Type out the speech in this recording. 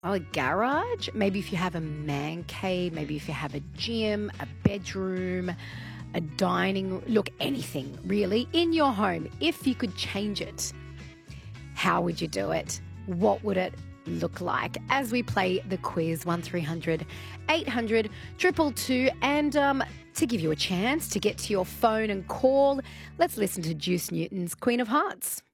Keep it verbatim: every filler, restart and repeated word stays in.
Oh, a garage? Maybe if you have a man cave, maybe if you have a gym, a bedroom, a dining, look, anything really in your home. If you could change it, how would you do it? What would it look like? As we play the quiz, one three hundred eight hundred two two two, and um, to give you a chance to get to your phone and call, let's listen to Juice Newton's Queen of Hearts.